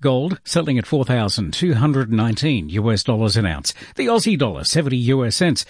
Gold selling at $4,219 an ounce. The Aussie dollar 70 US cents,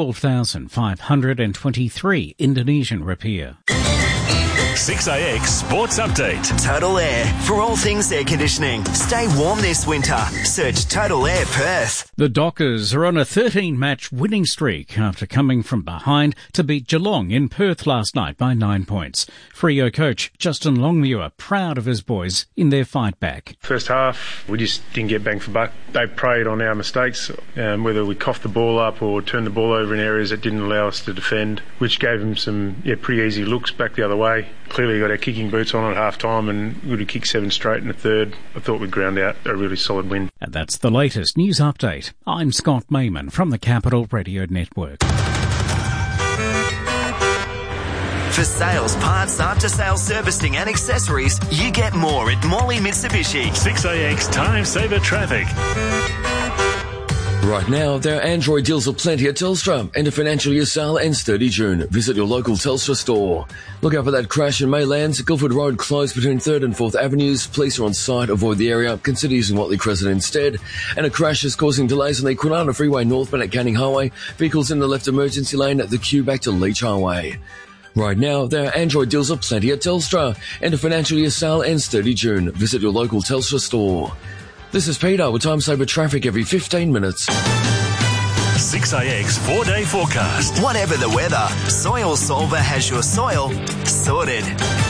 12,523 Indonesian rupiah. 6AX Sports Update. Total Air. For all things air conditioning. Stay warm this winter. Search Total Air Perth. The Dockers are on a 13-match winning streak after coming from behind to beat Geelong in Perth last night by 9 points. Freo coach Justin Longmuir proud of his boys in their fight back. First half, we just didn't get bang for buck. They preyed on our mistakes, whether we coughed the ball up or turned the ball over in areas that didn't allow us to defend, which gave them some pretty easy looks back the other way. Clearly got our kicking boots on at half-time and would have kicked 7 straight in the third. I thought we'd ground out a really solid win. And that's the latest news update. I'm Scott Mayman from the Capital Radio Network. For sales, parts, after-sales servicing and accessories, you get more at Morley Mitsubishi. 6AX Time Saver Traffic. Right now, there are Android deals aplenty at Telstra. End of financial year sale ends 30 June. Visit your local Telstra store. Look out for that crash in Maylands. Guildford Road closed between 3rd and 4th Avenues. Police are on site. Avoid the area. Consider using Watley Crescent instead. And a crash is causing delays on the Kwinana Freeway northbound at Canning Highway. Vehicles in the left emergency lane at the queue back to Leach Highway. Right now, there are Android deals aplenty at Telstra. End of financial year sale ends 30 June. Visit your local Telstra store. This is Peter with Time Saver Traffic every 15 minutes. 6AX 4-day forecast. Whatever the weather, Soil Solver has your soil sorted.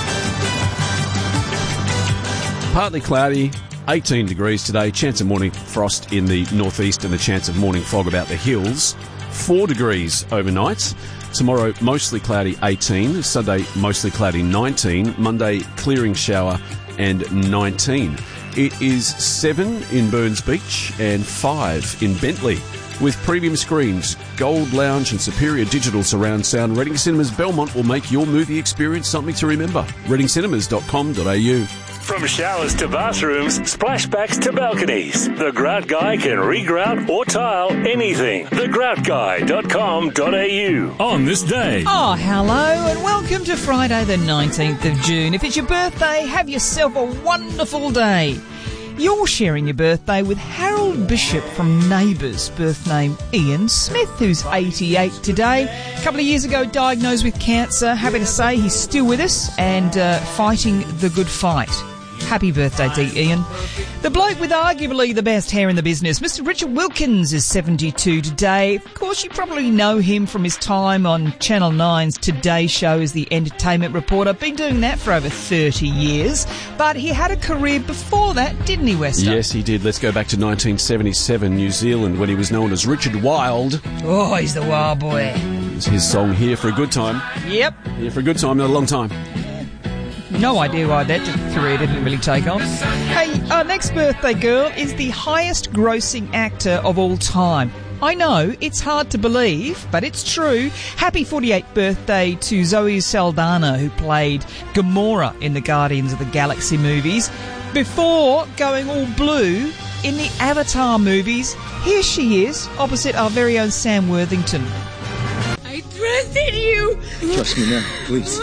Partly cloudy, 18 degrees today, chance of morning frost in the northeast and the chance of morning fog about the hills. 4 degrees overnight. Tomorrow, mostly cloudy, 18. Sunday, mostly cloudy, 19. Monday, clearing shower and 19. It is 7 in Burns Beach and 5 in Bentley. With premium screens, Gold Lounge and superior digital surround sound, Reading Cinemas Belmont will make your movie experience something to remember. readingcinemas.com.au. From showers to bathrooms, splashbacks to balconies, the Grout Guy can regrout or tile anything. thegroutguy.com.au. On this day. Oh, hello and welcome to Friday the 19th of June. If it's your birthday, have yourself a wonderful day. You're sharing your birthday with Harold Bishop from Neighbours, birth name Ian Smith, who's 88 today. A couple of years ago diagnosed with cancer. Happy to say he's still with us and fighting the good fight. Happy birthday to Ian. The bloke with arguably the best hair in the business, Mr. Richard Wilkins, is 72 today. Of course, you probably know him from his time on Channel 9's Today Show as the entertainment reporter. Been doing that for over 30 years. But he had a career before that, didn't he, Wester? Yes, he did. Let's go back to 1977, New Zealand, when he was known as Richard Wild. Oh, he's the wild boy. It was his song, Here for a Good Time. Yep. Here for a good time, not a long time. No idea why that career didn't really take off. Hey, our next birthday girl is the highest grossing actor of all time. I know, it's hard to believe, but it's true. Happy 48th birthday to Zoe Saldana, who played Gamora in the Guardians of the Galaxy movies. Before going all blue in the Avatar movies, here she is, opposite our very own Sam Worthington. I trusted you! Trust me now, please.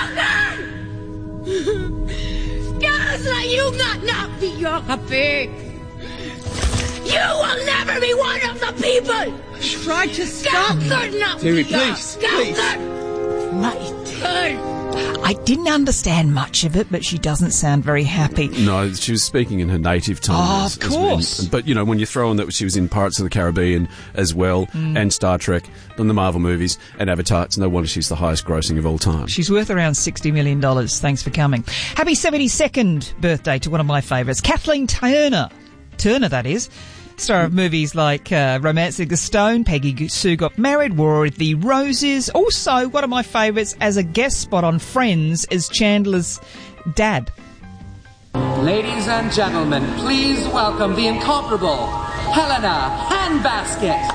Scoundrel, you not be your happy. You will never be one of the people. Try to stop me. Terry, please. My turn. I didn't understand much of it, but she doesn't sound very happy. No, she was speaking in her native tongue. Oh, of course. But, you know, when you throw in that she was in Pirates of the Caribbean as well, and Star Trek, and the Marvel movies, and Avatar, it's no wonder she's the highest grossing of all time. She's worth around $60 million. Thanks for coming. Happy 72nd birthday to one of my favourites, Kathleen Turner. Turner, that is. Star of movies like Romancing the Stone, Peggy Sue Got Married, War of the Roses. Also, one of my favourites as a guest spot on Friends is Chandler's dad. Ladies and gentlemen, please welcome the incomparable Helena Handbasket.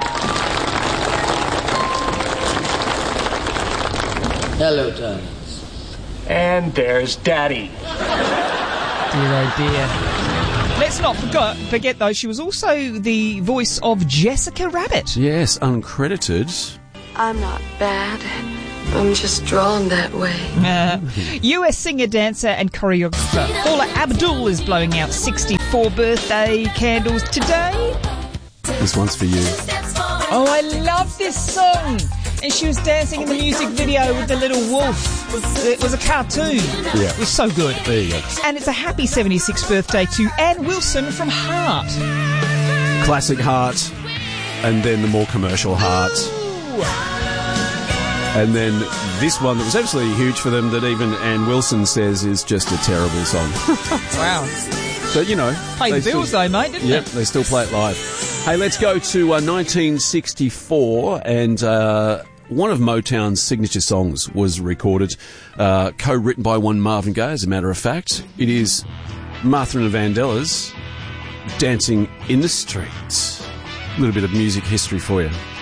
Hello, darlings. And there's Daddy. Dear oh dear. Let's not forget, though, she was also the voice of Jessica Rabbit. Yes, uncredited. I'm not bad. I'm just drawn that way. US singer, dancer and choreographer Paula Abdul is blowing out 64 birthday candles today. This one's for you. Oh, I love this song. And she was dancing in the music video with the little wolf. It was a cartoon. Yeah. It was so good. There you go. And it's a happy 76th birthday to Ann Wilson from Heart. Classic Heart, and then the more commercial Heart. And then this one that was absolutely huge for them that even Ann Wilson says is just a terrible song. Wow. But, you know. Paid the bills though, mate, didn't it? Yep, they still play it live. Hey, let's go to 1964, and one of Motown's signature songs was recorded, co-written by one Marvin Gaye, as a matter of fact. It is Martha and the Vandellas, Dancing in the Streets. A little bit of music history for you.